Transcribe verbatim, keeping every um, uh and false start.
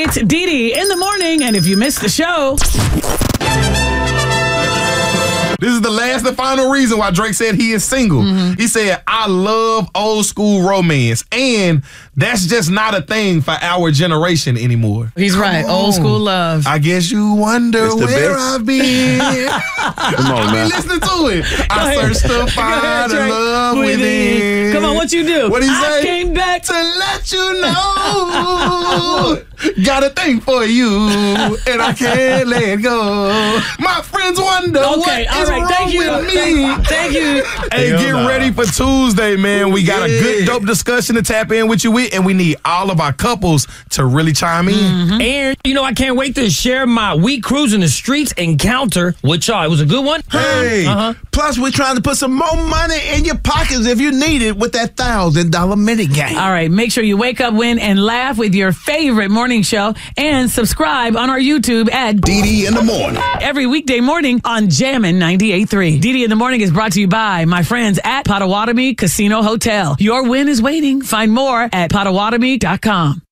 It's Dee Dee in the morning, and if you missed the show... This is the last and final reason why Drake said he is single. Mm-hmm. He said, I love old school romance. And that's just not a thing for our generation anymore. He's Come right. On. Old school love. I guess you wonder where best. I've been. Come on, man. I mean, listen to it. I searched to find a love within. within. Come on, what you do? What he say? I came back to let you know. Got a thing for you, and I can't let go. My friends wonder okay, what all is right, wrong thank you. with me. Thank, thank you. Hey, Hell get nah. ready for Tuesday, man. We got yeah. a good, dope discussion to tap in with you with, and we need all of our couples to really chime in. Mm-hmm. And, you know, I can't wait to share my week cruising the streets encounter with y'all. It was a good one. Hey, uh-huh. Plus we're trying to put some more money in your pockets if you need it with that thousand dollar mini game. All right, make sure you wake up, win, and laugh with your favorite morning show, and subscribe on our YouTube at Dee Dee in the morning. Every weekday morning on Jammin' ninety-eight point three. Dee Dee in the morning is brought to you by my friends at Potawatomi Casino Hotel. Your win is waiting. Find more at potawatomi dot com.